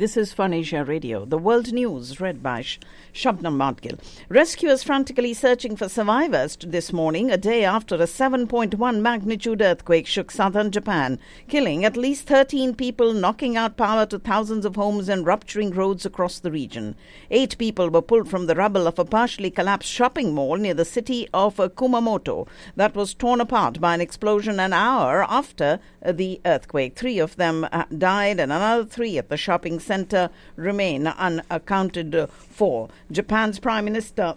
This is Fun Asia Radio. The world news read by Shabnam Madgil. Rescuers frantically searching for survivors this morning, a day after a 7.1 magnitude earthquake shook southern Japan, killing at least 13 people, knocking out power to thousands of homes and rupturing roads across the region. 8 people were pulled from the rubble of a partially collapsed shopping mall near the city of Kumamoto that was torn apart by an explosion an hour after the earthquake. 3 of them died and another 3 at the shopping center remain unaccounted for. Japan's Prime Minister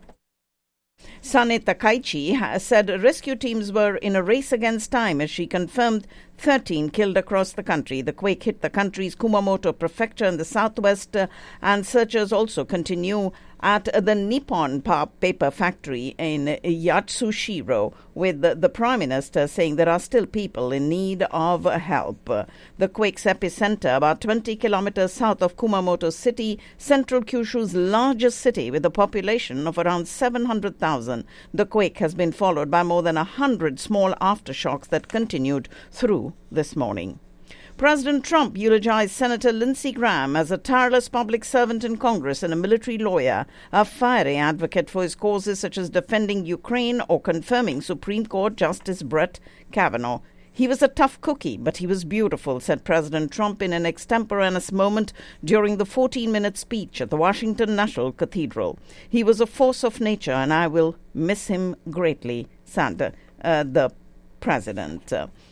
Sane Takaichi has said rescue teams were in a race against time as she confirmed 13 killed across the country. The quake hit the country's Kumamoto prefecture in the southwest, and searchers also continue at the Nippon paper factory in Yatsushiro, with the Prime Minister saying there are still people in need of help. The quake's epicenter, about 20 kilometers south of Kumamoto City, central Kyushu's largest city with a population of around 700,000. The quake has been followed by more than 100 small aftershocks that continued through this morning. President Trump eulogized Senator Lindsey Graham as a tireless public servant in Congress and a military lawyer, a fiery advocate for his causes such as defending Ukraine or confirming Supreme Court Justice Brett Kavanaugh. He was a tough cookie, but he was beautiful, said President Trump in an extemporaneous moment during the 14-minute speech at the Washington National Cathedral. He was a force of nature, and I will miss him greatly, said the president.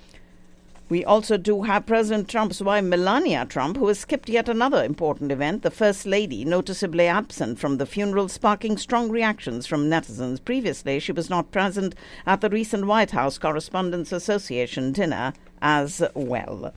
We also do have President Trump's wife, Melania Trump, who has skipped yet another important event. The First Lady noticeably absent from the funeral, sparking strong reactions from netizens. Previously, she was not present at the recent White House Correspondents' Association dinner as well.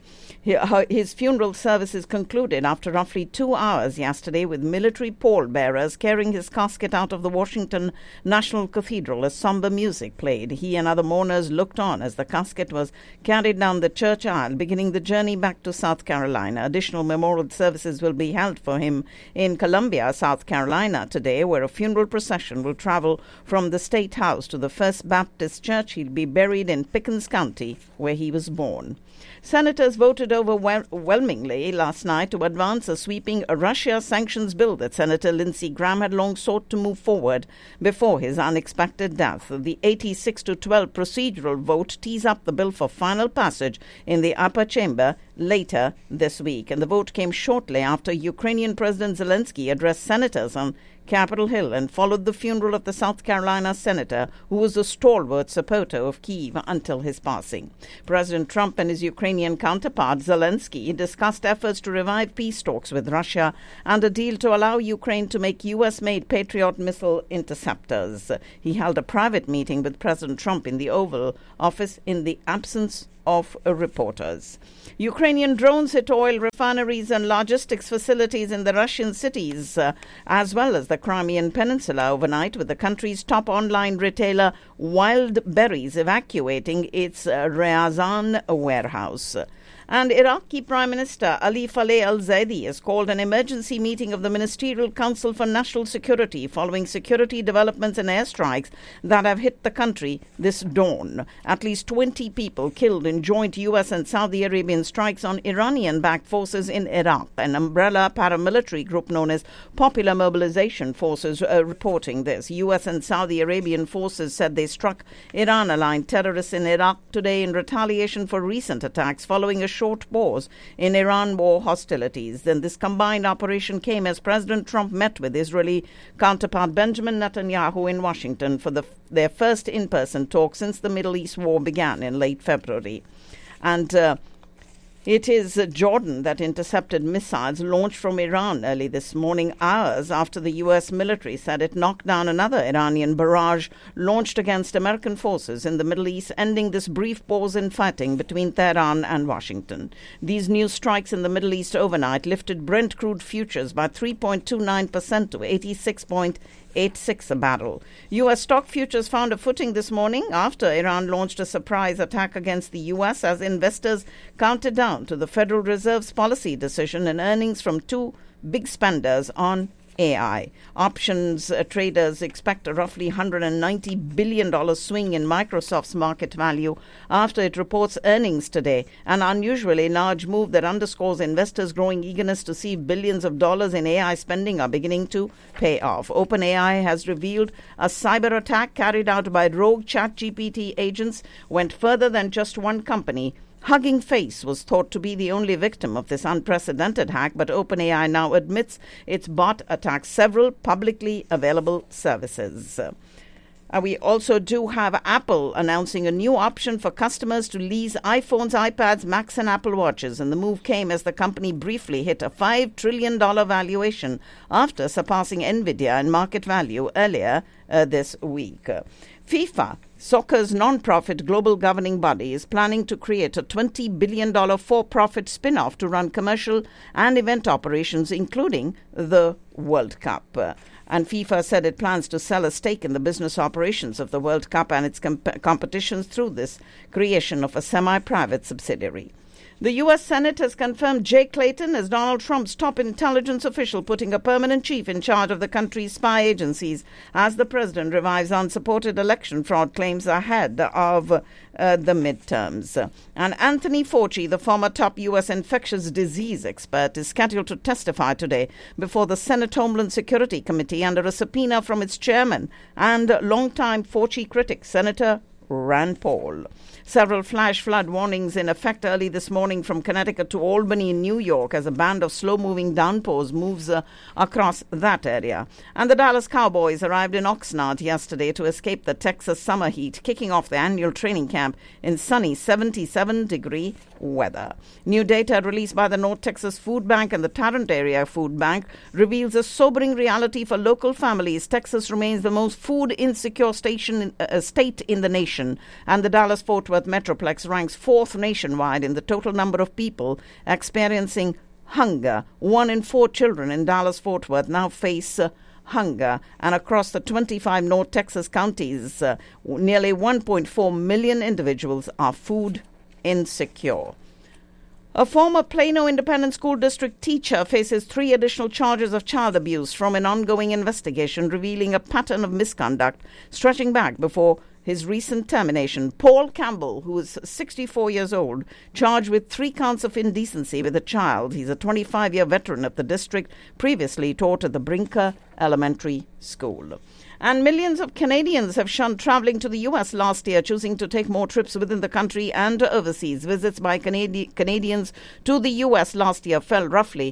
His funeral services concluded after roughly 2 hours yesterday with military pallbearers carrying his casket out of the Washington National Cathedral as somber music played. He and other mourners looked on as the casket was carried down the church aisle, beginning the journey back to South Carolina. Additional memorial services will be held for him in Columbia, South Carolina today, where a funeral procession will travel from the State House to the First Baptist Church. He'll be buried in Pickens County, where he was born. Senators voted overwhelmingly last night to advance a sweeping Russia sanctions bill that Senator Lindsey Graham had long sought to move forward before his unexpected death. The 86-12 procedural vote tees up the bill for final passage in the upper chamber later this week, and the vote came shortly after Ukrainian President Zelensky addressed senators on Capitol Hill and followed the funeral of the South Carolina senator who was a stalwart supporter of Kyiv until his passing. President Trump and his Ukrainian counterpart Zelensky discussed efforts to revive peace talks with Russia and a deal to allow Ukraine to make U.S.-made Patriot missile interceptors. He held a private meeting with President Trump in the Oval Office in the absence of reporters. Ukrainian drones hit oil refineries and logistics facilities in the Russian cities, as well as the Crimean Peninsula overnight, with the country's top online retailer Wildberries evacuating its Ryazan warehouse. And Iraqi Prime Minister Ali Faleh al-Zaidi has called an emergency meeting of the Ministerial Council for National Security following security developments and airstrikes that have hit the country this dawn. At least 20 people killed in joint U.S. and Saudi Arabian strikes on Iranian-backed forces in Iraq. An umbrella paramilitary group known as Popular Mobilization Forces reporting this. U.S. and Saudi Arabian forces said they struck Iran-aligned terrorists in Iraq today in retaliation for recent attacks following a short pause in Iran war hostilities. Then this combined operation came as President Trump met with Israeli counterpart Benjamin Netanyahu in Washington for their first in-person talk since the Middle East war began in late February. And it is Jordan that intercepted missiles launched from Iran early this morning, hours after the U.S. military said it knocked down another Iranian barrage launched against American forces in the Middle East, ending this brief pause in fighting between Tehran and Washington. These new strikes in the Middle East overnight lifted Brent crude futures by 3.29% to 86.86 a barrel. U.S. stock futures found a footing this morning after Iran launched a surprise attack against the U.S. as investors counted down to the Federal Reserve's policy decision and earnings from two big spenders on AI. Options traders expect a roughly $190 billion swing in Microsoft's market value after it reports earnings today, an unusually large move that underscores investors' growing eagerness to see billions of dollars in AI spending are beginning to pay off. OpenAI has revealed a cyber attack carried out by rogue ChatGPT agents went further than just one company. Hugging Face was thought to be the only victim of this unprecedented hack, but OpenAI now admits its bot attacked several publicly available services. We also do have Apple announcing a new option for customers to lease iPhones, iPads, Macs and Apple Watches. And the move came as the company briefly hit a $5 trillion valuation after surpassing Nvidia in market value earlier this week. FIFA, soccer's non-profit global governing body, is planning to create a $20 billion for-profit spin-off to run commercial and event operations, including the World Cup. And FIFA said it plans to sell a stake in the business operations of the World Cup and its competitions through this creation of a semi-private subsidiary. The U.S. Senate has confirmed Jay Clayton as Donald Trump's top intelligence official, putting a permanent chief in charge of the country's spy agencies as the president revives unsupported election fraud claims ahead of the midterms. And Anthony Fauci, the former top U.S. infectious disease expert, is scheduled to testify today before the Senate Homeland Security Committee under a subpoena from its chairman and longtime Fauci critic, Senator Rand Paul. Several flash flood warnings in effect early this morning from Connecticut to Albany in New York as a band of slow-moving downpours moves across that area. And the Dallas Cowboys arrived in Oxnard yesterday to escape the Texas summer heat, kicking off the annual training camp in sunny 77-degree weather. New data released by the North Texas Food Bank and the Tarrant Area Food Bank reveals a sobering reality for local families. Texas remains the most food-insecure state in the nation, and the Dallas-Fort Worth Metroplex ranks fourth nationwide in the total number of people experiencing hunger. 1 in 4 children in Dallas-Fort Worth now face hunger, and across the 25 North Texas counties, nearly 1.4 million individuals are food insecure. A former Plano Independent School District teacher faces 3 additional charges of child abuse from an ongoing investigation revealing a pattern of misconduct stretching back before his recent termination. Paul Campbell, who is 64 years old, charged with 3 counts of indecency with a child. He's a 25-year veteran of the district, previously taught at the Brinker Elementary School. And millions of Canadians have shunned travelling to the U.S. last year, choosing to take more trips within the country and overseas. Visits by Canadians to the U.S. last year fell roughly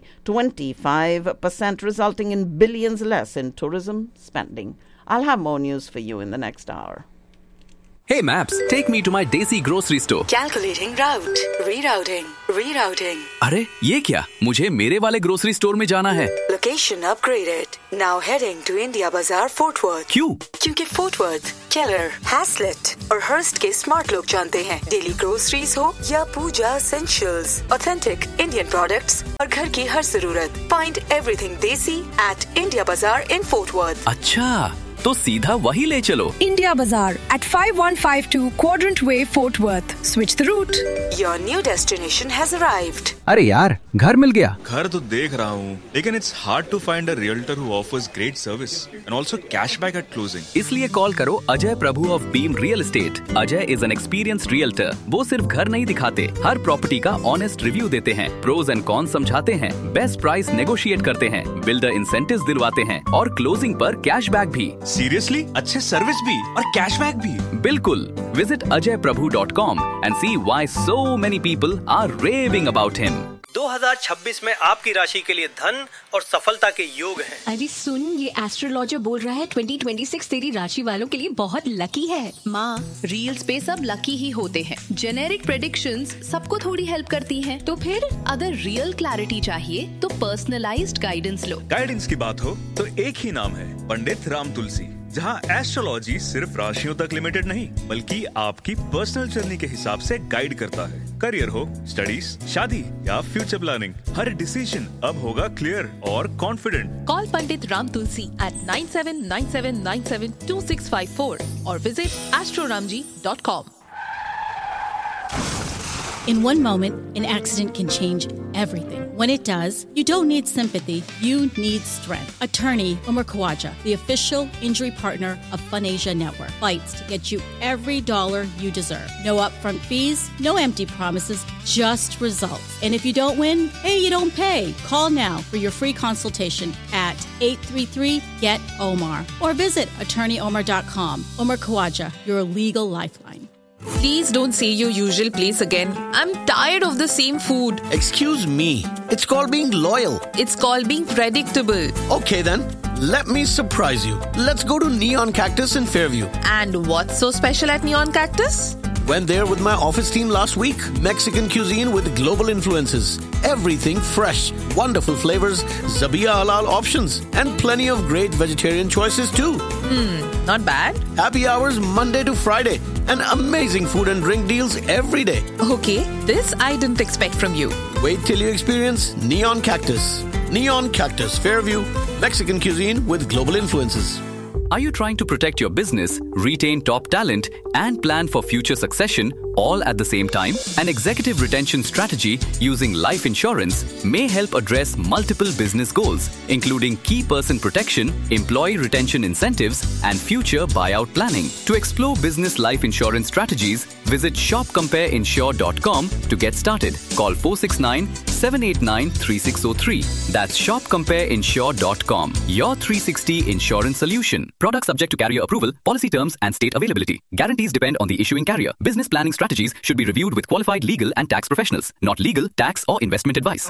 25%, resulting in billions less in tourism spending. I'll have more news for you in the next hour. Hey Maps, take me to my Desi grocery store. Calculating route. Rerouting. अरे ये क्या? मुझे मेरे वाले grocery store में जाना है. Location upgraded. Now heading to India Bazaar, Fort Worth. क्यों? क्योंकि Fort Worth, Keller, Haslett और Hearst के स्मार्ट लोग जानते हैं. डेली ग्रोसरीज हो या पूजा essentials, authentic Indian products और घर की हर जरूरत. Find everything Desi at India Bazaar in Fort Worth. अच्छा, तो सीधा वही ले चलो. India Bazaar at 5152 Quadrant Way, Fort Worth. Switch the route. Your new destination has arrived. अरे यार, घर मिल गया. घर तो देख रहा हूँ, लेकिन it's hard to find a realtor who offers great service and also cashback at closing. इसलिए कॉल करो अजय प्रभु of beam real estate. Ajay is an experienced realtor. वो सिर्फ घर नहीं दिखाते, हर प्रॉपर्टी का ऑनेस्ट रिव्यू देते हैं, प्रोज एंड कॉन्स समझाते हैं, बेस्ट प्राइस नेगोशिएट करते हैं, बिल्डर इंसेंटिव्स दिलवाते हैं और क्लोजिंग पर कैशबैक भी. Seriously? अच्छे सर्विस भी और कैशबैक भी. बिल्कुल. Visit ajayprabhu.com and see why so many people are raving about him. 2026 में आपकी राशि के लिए धन और सफलता के योग हैं। अरे सुन, ये एस्ट्रोलॉजर बोल रहा है 2026 तेरी राशि वालों के लिए बहुत लकी है। माँ, रील्स पे सब लकी ही होते हैं। जेनेरिक प्रेडिक्शंस सबको थोड़ी हेल्प करती हैं। तो फिर अगर रियल क्लैरिटी चाहिए तो पर्सनलाइज्ड गाइडेंस लो। गाइडेंस की बात हो तो एक ही नाम है, पंडित राम तुलसी, जहां एस्ट्रोलॉजी सिर्फ राशियों तक लिमिटेड नहीं बल्कि आपकी पर्सनल जर्नी के हिसाब से गाइड करता है। करियर हो, स्टडीज, शादी या फ्यूचर प्लानिंग, हर डिसीजन अब होगा क्लियर और confident. Call Pandit Ram Tulsi at 9797972654 और visit astroramji.com। In one moment, an accident can change everything. When it does, you don't need sympathy, you need strength. Attorney Umar Khawaja, the official injury partner of FunAsia Network, fights to get you every dollar you deserve. No upfront fees, no empty promises, just results. And if you don't win, hey, you don't pay. Call now for your free consultation at 833-GET-OMAR or visit attorneyomar.com. Umar Khawaja, your legal lifeline. Please don't say your usual place again. I'm tired of the same food. Excuse me. It's called being loyal. It's called being predictable. Okay then, let me surprise you. Let's go to Neon Cactus in Fairview. And what's so special at Neon Cactus? Went there with my office team last week. Mexican cuisine with global influences. Everything fresh. Wonderful flavors, Zabiya halal options, and plenty of great vegetarian choices too. Not bad. Happy hours Monday to Friday. And amazing food and drink deals every day. Okay, this I didn't expect from you. Wait till you experience Neon Cactus. Neon Cactus, Fairview. Mexican cuisine with global influences. Are you trying to protect your business, retain top talent, and plan for future succession all at the same time? An executive retention strategy using life insurance may help address multiple business goals, including key person protection, employee retention incentives, and future buyout planning. To explore business life insurance strategies, visit shopcompareinsure.com to get started. Call 469-789-3603. That's shopcompareinsure.com. Your 360 insurance solution. Products subject to carrier approval, policy terms and state availability. Guarantees depend on the issuing carrier. Business planning strategies should be reviewed with qualified legal and tax professionals. Not legal, tax or investment advice.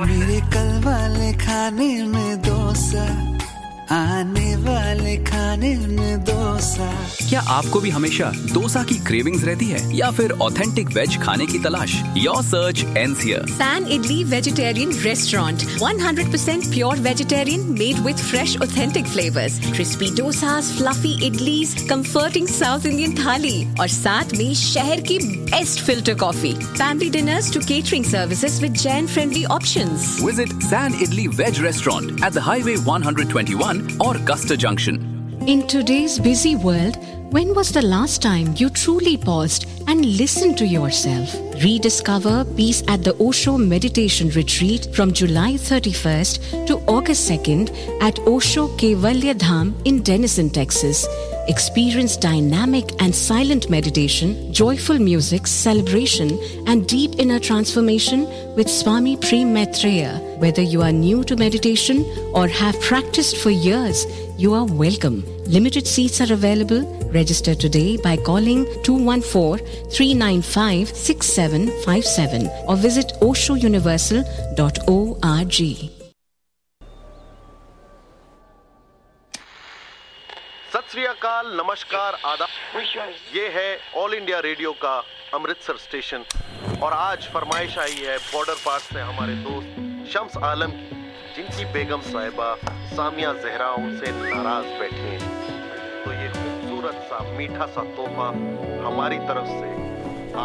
आने वाले खाने में डोसा। क्या आपको भी हमेशा डोसा की cravings रहती है या फिर ऑथेंटिक वेज खाने की तलाश? Your search ends here. San Idli Vegetarian Restaurant, 100% pure vegetarian, made with fresh, authentic flavors. Crispy dosas, fluffy idlis, comforting South Indian thali, और साथ में शहर की best filter coffee. Family dinners to catering services with Jain-friendly options. Visit San Idli Veg Restaurant at the Highway 121 or Custer Junction. In today's busy world, when was the last time you truly paused and listened to yourself? Rediscover peace at the Osho Meditation Retreat from July 31st to August 2nd at Osho Kevalya Dham in Denison, Texas. Experience dynamic and silent meditation, joyful music, celebration, and deep inner transformation with Swami Prem Maitreya. Whether you are new to meditation or have practiced for years, you are welcome. Limited seats are available. Register today by calling 214-395-6757 or visit oshouniversal.org. सत श्री अकाल, नमस्कार, आदाब। ये है all India radio का Amritsar station और आज फरमाइश आई है बॉर्डर पास से हमारे दोस्त शम्स आलम की, जिनकी बेगम साहिबा सामिया जहरा उनसे नाराज बैठी हैं। तो ये खूबसूरत सा मीठा सा तोहफा हमारी तरफ से